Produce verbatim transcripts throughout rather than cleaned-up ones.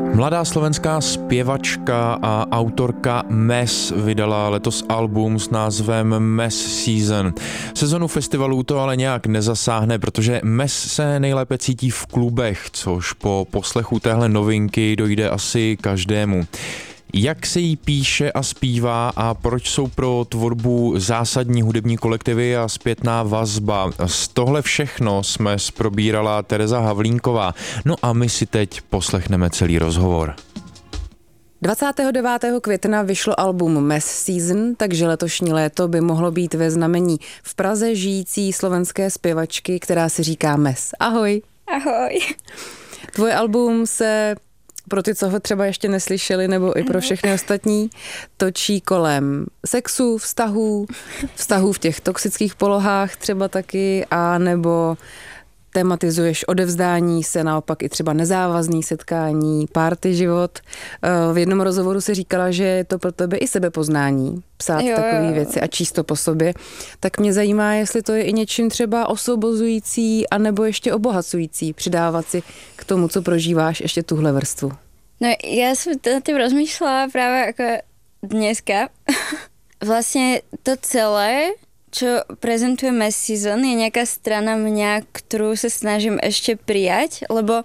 Mladá slovenská zpěvačka a autorka Mess vydala letos album s názvem Mess Season. Sezonu festivalů to ale nějak nezasáhne, protože Mess se nejlépe cítí v klubech, což po poslechu téhle novinky dojde asi každému. Jak se jí píše a zpívá a proč jsou pro tvorbu zásadní hudební kolektivy a zpětná vazba? Z tohle všechno jsme probírala Tereza Havlínková. No a my si teď poslechneme celý rozhovor. dvacátého devátého května vyšlo album Mess Season, takže letošní léto by mohlo být ve znamení v Praze žijící slovenské zpěvačky, která si říká Mess. Ahoj. Ahoj. Tvoje album se pro ty, co ho třeba ještě neslyšeli, nebo i pro všechny ostatní, točí kolem sexu, vztahů, vztahů v těch toxických polohách třeba taky, a nebo tematizuješ odevzdání se, naopak i třeba nezávazný setkání, party život. V jednom rozhovoru si říkala, že je to pro tebe i sebepoznání, psát jo, takové jo. věci a číst to po sobě. Tak mě zajímá, jestli to je i něčím třeba osvobozující anebo ještě obohacující, přidávat si k tomu, co prožíváš, ještě tuhle vrstvu. No ja som nad tým rozmýšľala práve ako dneska. Vlastne to celé, čo prezentuje Mess Season, je nejaká strana mňa, ktorú sa snažím ešte prijať, lebo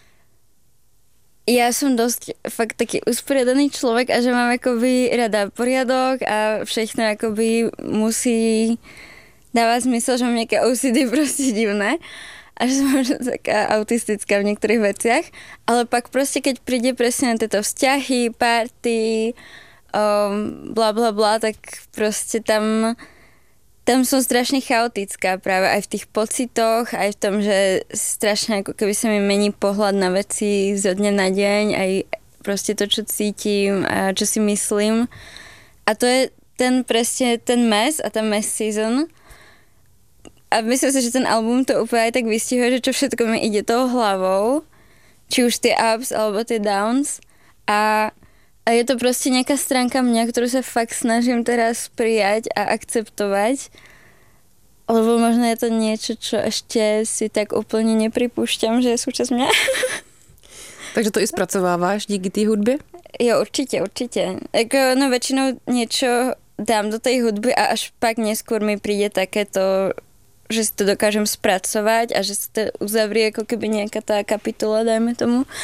ja som dosť fakt taký usporiadaný človek a že mám akoby rada poriadok a všechno akoby musí dávať zmysel, že mám nejaké ó cé dé proste divné a že som možno taká autistická v niektorých veciach, ale pak proste keď príde presne na tieto vzťahy, party, um, bla bla bla, tak proste tam tam som strašne chaotická práve aj v tých pocitoch, aj v tom, že strašne ako keby sa mi mení pohľad na veci zo dňa na deň, aj proste to, čo cítim a čo si myslím. A to je ten presne ten mess a tá Mess Season. A myslím si, že ten album to úplne aj tak vystihuje, že čo všetko mi ide tou hlavou, či už tie ups alebo tie downs. A A je to proste nejaká stránka mňa, ktorú sa fakt snažím teraz prijať a akceptovať, lebo možno je to niečo, čo ešte si tak úplne nepripúšťam, že je súčasť mňa. Takže to i spracováváš díky té hudbě? Jo, určite, určite. Jako, no väčšinou niečo dám do tej hudby a až pak neskôr mi príde takéto, že si to dokážem spracovať a že si to uzavrie ako keby nejaká tá kapitola, dajme tomu.